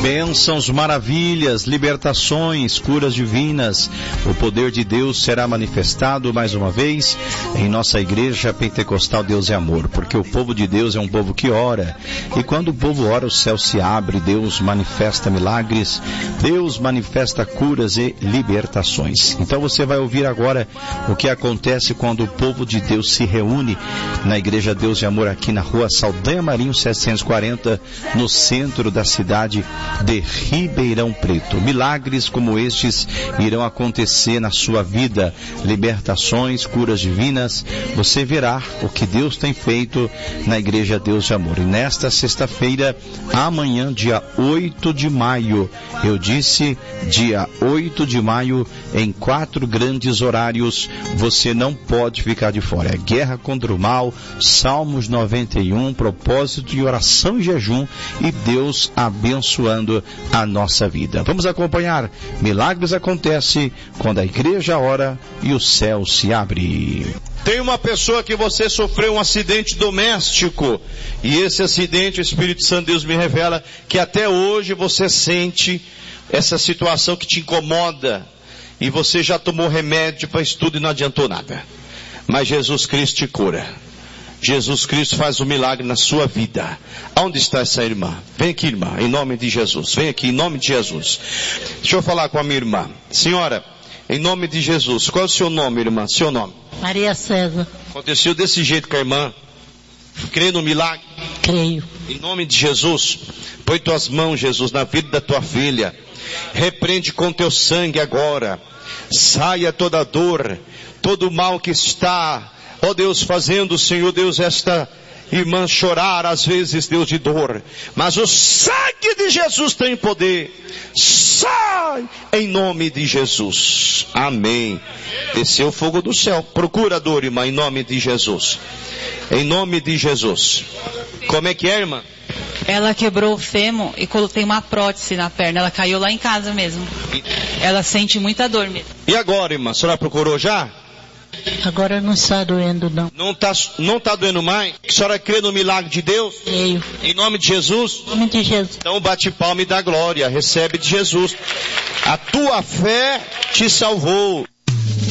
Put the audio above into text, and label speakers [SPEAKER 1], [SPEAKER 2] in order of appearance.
[SPEAKER 1] Bênçãos, maravilhas, libertações, curas divinas. O poder de Deus será manifestado mais uma vez em nossa igreja pentecostal Deus é Amor, porque o povo de Deus é um povo que ora, e quando o povo ora o céu se abre, Deus manifesta milagres, Deus manifesta curas e libertações. Então você vai ouvir agora o que acontece quando o povo de Deus se reúne na igreja Deus é Amor aqui na rua Saldanha Marinho 740, no centro da cidade de Ribeirão Preto. Milagres como estes irão acontecer na sua vida, libertações, curas divinas. Você verá o que Deus tem feito na igreja Deus de Amor. E nesta sexta-feira, amanhã, dia 8 de maio, eu disse dia 8 de maio, em 4 grandes horários, você não pode ficar de fora. É guerra contra o mal, Salmos 91, propósito de oração e jejum, e Deus abençoando a nossa vida. Vamos acompanhar. Milagres acontecem quando a igreja ora e o céu se abre.
[SPEAKER 2] Tem uma pessoa que você sofreu um acidente doméstico, e esse acidente, o Espírito Santo de Deus me revela que até hoje você sente essa situação que te incomoda, e você já tomou remédio para isso tudo e não adiantou nada. Mas Jesus Cristo te cura. Jesus Cristo faz um milagre na sua vida. Onde está essa irmã? Vem aqui, irmã, em nome de Jesus. Vem aqui, em nome de Jesus. Deixa eu falar com a minha irmã. Senhora, em nome de Jesus, qual é o seu nome, irmã? Seu nome?
[SPEAKER 3] Maria César.
[SPEAKER 2] Aconteceu desse jeito com a irmã? Crê no milagre?
[SPEAKER 3] Creio.
[SPEAKER 2] Em nome de Jesus, põe tuas mãos, Jesus, na vida da tua filha. Repreende com teu sangue agora. Saia toda dor, todo o mal que está, ó Deus, fazendo, Senhor Deus, esta irmã chorar, às vezes, Deus, de dor. Mas o sangue de Jesus tem poder. Sai em nome de Jesus. Amém. Desceu o fogo do céu. Procura a dor, irmã, em nome de Jesus. Em nome de Jesus. Como é que é, irmã?
[SPEAKER 4] Ela quebrou o fêmur e tem uma prótese na perna. Ela caiu lá em casa mesmo. Ela sente muita dor mesmo.
[SPEAKER 2] E agora, irmã? A senhora procurou já?
[SPEAKER 3] Agora não está doendo, não.
[SPEAKER 2] Não está doendo mais? A senhora crê no milagre de Deus?
[SPEAKER 3] Creio.
[SPEAKER 2] Em nome de Jesus?
[SPEAKER 3] Em nome de Jesus.
[SPEAKER 2] Então bate palma e dá glória. Recebe de Jesus. A tua fé te salvou.